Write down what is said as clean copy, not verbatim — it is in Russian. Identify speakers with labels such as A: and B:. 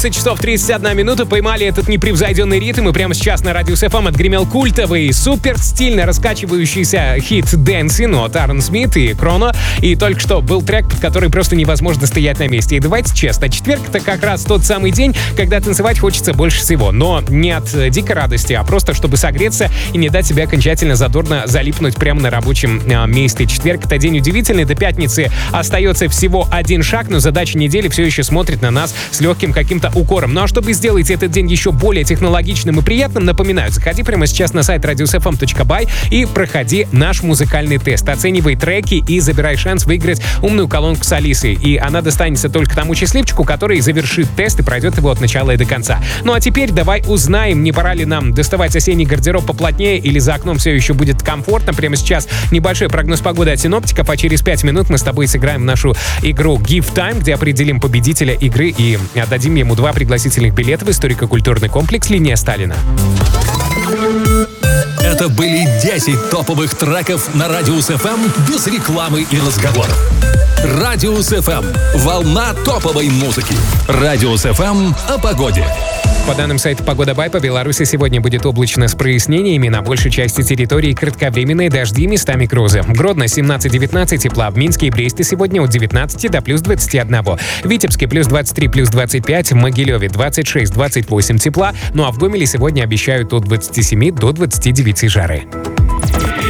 A: часов 31 минута. Поймали этот непревзойденный ритм, и прямо сейчас на Радиус FM отгремел культовый, супер стильно раскачивающийся хит Dancing от Aaron Smith и Chrono. И только что был трек, под который просто невозможно стоять на месте. И давайте честно, четверг — это как раз тот самый день, когда танцевать хочется больше всего. Но не от дикой радости, а просто чтобы согреться и не дать себе окончательно задорно залипнуть прямо на рабочем месте. Четверг — это день удивительный. До пятницы остается всего один шаг, но задача недели все еще смотрит на нас с легким каким-то укором. Ну а чтобы сделать этот день еще более технологичным и приятным, напоминаю, заходи прямо сейчас на сайт radiusfm.by и проходи наш музыкальный тест. Оценивай треки и забирай шанс выиграть умную колонку с Алисой. И она достанется только тому счастливчику, который завершит тест и пройдет его от начала и до конца. Ну а теперь давай узнаем, не пора ли нам доставать осенний гардероб поплотнее или за окном все еще будет комфортно. Прямо сейчас небольшой прогноз погоды от синоптиков, а через 5 минут мы с тобой сыграем в нашу игру Give Time, где определим победителя игры и отдадим ему 2 пригласительных билета в историко-культурный комплекс «Линия Сталина».
B: Это были 10 топовых треков на Радиус FM без рекламы и разговоров. Радиус FM – волна топовой музыки. Радиус FM о погоде.
A: По данным сайта «Погода Бай», по Беларуси сегодня будет облачно с прояснениями. На большей части территории кратковременные дожди, местами грозы. Гродно 17-19 тепла. В Минске и Бресте сегодня от 19 до плюс 21. В Витебске плюс 23, плюс 25. В Могилеве 26-28 тепла. Ну а в Гомеле сегодня обещают от 27 до 29 жары.